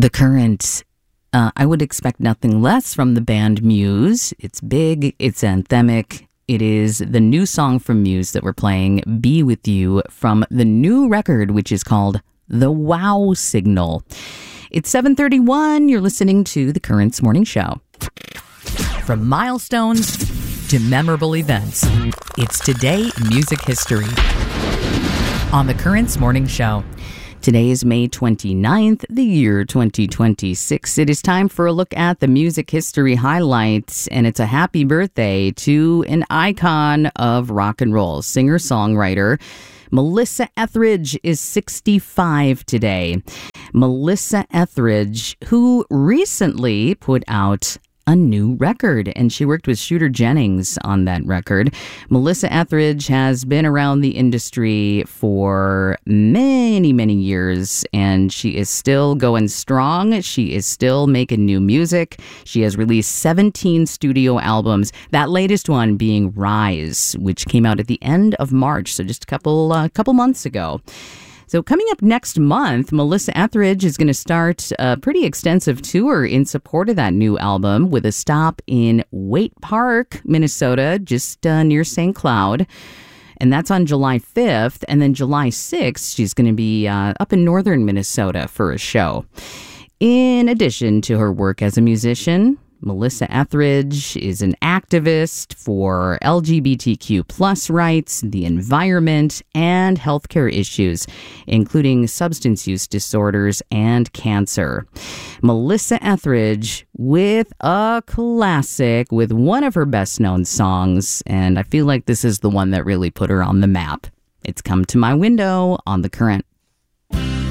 The Current. I would expect nothing less from the band Muse. It's big, it's anthemic. It is the new song from Muse that we're playing, Be With You, from the new record, which is called The Wow Signal. It's 7:31. You're listening to The Current's Morning Show. From milestones to memorable events, it's Today in Music History on The Current's Morning Show. Today is May 29th, the year 2026. It is time for a look at the music history highlights, and it's a happy birthday to an icon of rock and roll, singer-songwriter. Melissa Etheridge is 65 today. Melissa Etheridge, who recently put out a new record, and she worked with Shooter Jennings on that record. Melissa Etheridge has been around the industry for many, many years, and she is still going strong. She is still making new music. She has released 17 studio albums, that latest one being Rise, which came out at the end of March, so just a couple months ago. So coming up next month, Melissa Etheridge is going to start a pretty extensive tour in support of that new album with a stop in Waite Park, Minnesota, just near St. Cloud. And that's on July 5th. And then July 6th, she's going to be up in northern Minnesota for a show. In addition to her work as a musician, Melissa Etheridge is an activist for LGBTQ plus rights, the environment, and healthcare issues, including substance use disorders and cancer. Melissa Etheridge with a classic, with one of her best-known songs, and I feel like this is the one that really put her on the map. It's Come to My Window on The Current.